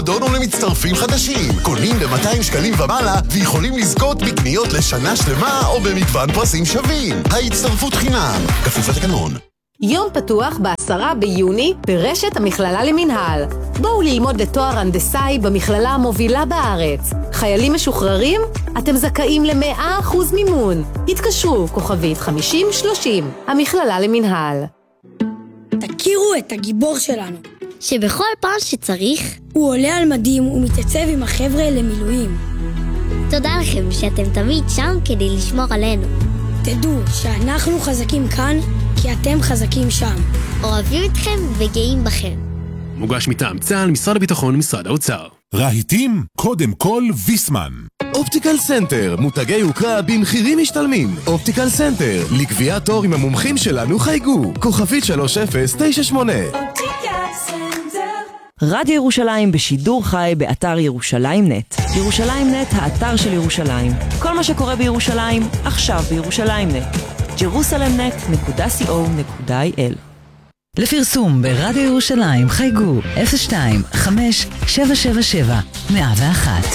דונו למצטרפים חדשים. קונים ב-200 שקלים ומעלה ויכולים לזכות בקניות לשנה שלמה או במגוון פרסים שווים. ההצטרפות חינם, כפוף לתקנון. יום פתוח ב10 ביוני ברשת המכללה למנהל. בואו ללמוד לתואר הנדסאי במכללה המובילה בארץ. חיילים משוחררים? אתם זכאים ל100% מימון. התקשרו כוכבית 5030, המכללה למנהל. תכירו את הגיבור שלנו, שבכל פעם שצריך הוא עולה על מדים ומתייצב עם החבר'ה למילואים. תודה לכם שאתם תמיד שם כדי לשמור עלינו. תדעו שאנחנו חזקים כאן כי אתם חזקים שם. אוהבים אתכם וגאים בכם. מוגש מטעם צה"ל, משרד הביטחון, משרד האוצר. רהיטים, קודם כל ויסמן. אופטיקל סנטר, מותגי יוקרה במחירים משתלמים. אופטיקל סנטר, לקביעת תור עם המומחים שלנו חייגו. כוכבית 3098. רדיו ירושלים בשידור חי באתר ירושלים נט. ירושלים נט, האתר של ירושלים. כל מה שקורה בירושלים, עכשיו בירושלים נט. jerusalemnet.co.il. לפרסום ברדיו ירושלים חייגו 02-5777-101.